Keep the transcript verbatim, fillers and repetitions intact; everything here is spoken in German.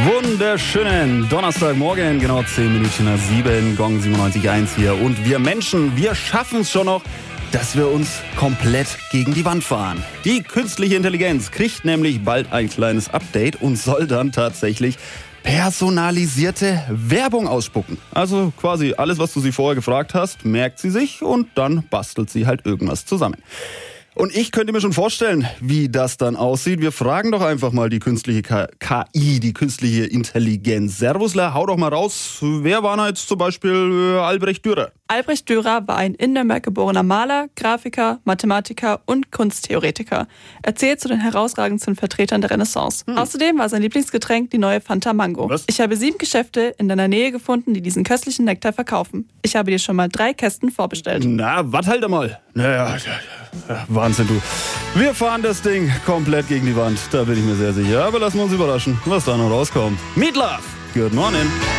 Wunderschönen Donnerstagmorgen, genau zehn Minuten nach sieben, Gong siebenundneunzig Komma eins hier. Und wir Menschen, wir schaffen es schon noch, dass wir uns komplett gegen die Wand fahren. Die künstliche Intelligenz kriegt nämlich bald ein kleines Update und soll dann tatsächlich personalisierte Werbung ausspucken. Also quasi alles, was du sie vorher gefragt hast, merkt sie sich und dann bastelt sie halt irgendwas zusammen. Und ich könnte mir schon vorstellen, wie das dann aussieht. Wir fragen doch einfach mal die künstliche K I, die künstliche Intelligenz. Servusler, hau doch mal raus. Wer war da jetzt zum Beispiel Albrecht Dürer? Albrecht Dürer war ein in Nürnberg geborener Maler, Grafiker, Mathematiker und Kunsttheoretiker. Er zählt zu den herausragendsten Vertretern der Renaissance. Hm. Außerdem war sein Lieblingsgetränk die neue Fanta Mango. Was? Ich habe sieben Geschäfte in deiner Nähe gefunden, die diesen köstlichen Nektar verkaufen. Ich habe dir schon mal drei Kästen vorbestellt. Na, warte halt einmal. Naja, ja, Wahnsinn, du. Wir fahren das Ding komplett gegen die Wand, da bin ich mir sehr sicher. Aber lassen wir uns überraschen, was da noch rauskommt. Meat Love, good morning.